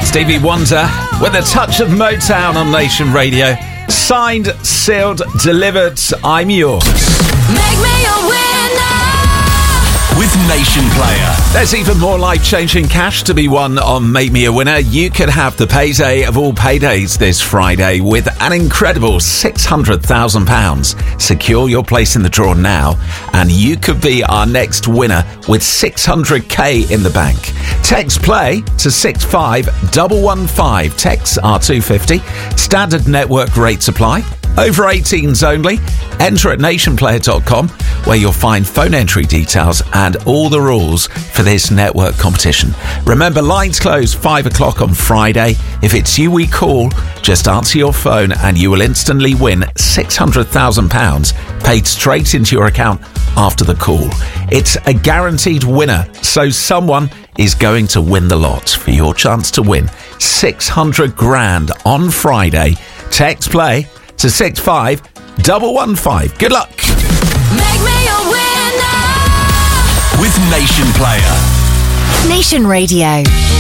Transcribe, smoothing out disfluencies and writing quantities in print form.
Stevie Wonder with a touch of Motown on Nation Radio. Signed, sealed, delivered. I'm yours. Make me a winner with Nation Player. There's even more life-changing cash to be won on Make Me a Winner. You could have the payday of all paydays this Friday with an incredible £600,000. Secure your place in the draw now, and you could be our next winner with 600k in the bank. Text play to 65115. Texts are £2.50. Standard network rates apply. Over 18s only. Enter at nationplayer.com, where you'll find phone entry details and all the rules for this network competition. Remember, lines close 5 o'clock on Friday. If it's you we call, just answer your phone and you will instantly win £600,000 paid straight into your account after the call. It's a guaranteed winner, so someone is going to win the lot. For your chance to win 600 grand on Friday, text play to 65115. Good luck. Make me a winner with Nation Player. Nation Radio.